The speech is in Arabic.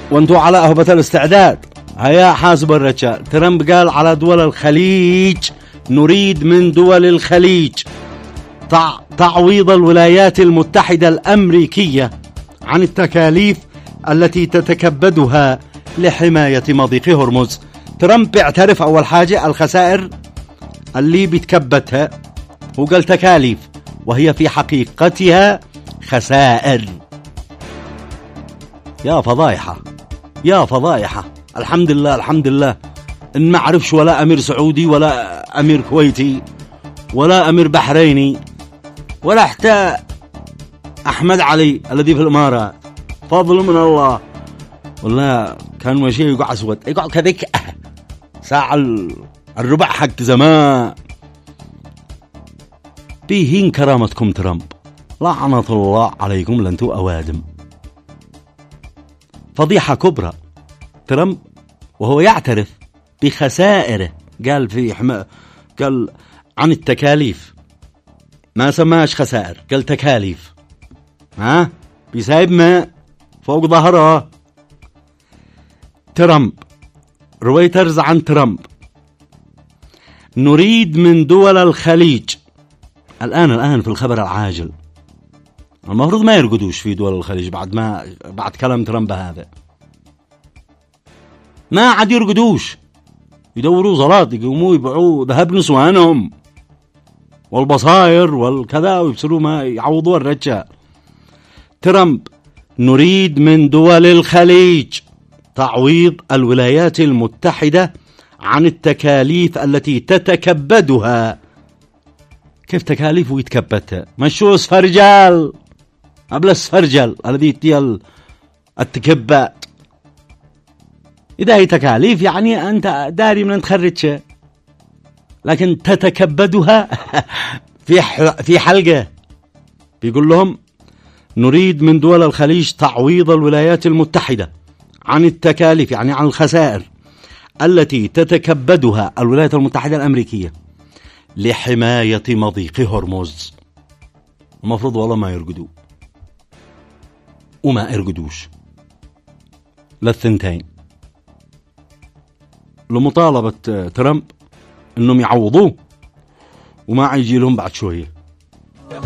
وانتوا على أهبة الاستعداد. هيا حاسب الرجال. ترامب قال على دول الخليج: نريد من دول الخليج تعويض الولايات المتحدة الأمريكية عن التكاليف التي تتكبدها لحماية مضيق هرمز. ترامب يعترف أول حاجة الخسائر اللي بيتكبدها، هو قال تكاليف وهي في حقيقتها خسائر. يا فضايحة يا فضايحة. الحمد لله الحمد لله إن ما عرفش ولا أمير سعودي ولا أمير كويتي ولا أمير بحريني ولا حتى أحمد علي الذي في الإمارات، فضل من الله. والله كان ماشي يقع أسود، يقع كذيك ساعة الربع حق زمان. بيهين كرامتكم ترامب، لعنة الله عليكم لانتو أوادم. فضيحة كبرى. ترامب وهو يعترف بخسائره قال قال عن التكاليف، ما سماش خسائر، قال تكاليف. بيسايب ما فوق ظهره. ترامب، رويترز عن ترامب: نريد من دول الخليج الآن في الخبر العاجل. المفروض ما يرقدوش في دول الخليج بعد كلام ترامب هذا، ما عاد يرقدوش، يدوروا زلط يقوموا يبيعوا ذهب نسوانهم والبصاير والكذا ويبصروا ما يعوضوا الرجال. ترامب: نريد من دول الخليج تعويض الولايات المتحدة عن التكاليف التي تتكبدها. كيف تكاليف ويتكبدها؟ مشوا اسفرجال قبل السفرجل الذي يتي التكبد. إذا هي تكاليف يعني أنت داري من تخرجها، لكن تتكبدها في حلقة بيقول لهم: نريد من دول الخليج تعويض الولايات المتحدة عن التكاليف، يعني عن الخسائر التي تتكبدها الولايات المتحدة الأمريكية لحماية مضيق هرمز. المفروض والله ما يرقدوا وما يرقدوش للثنتين لمطالبة ترامب انهم يعوضوه وما يجي لهم بعد شوية.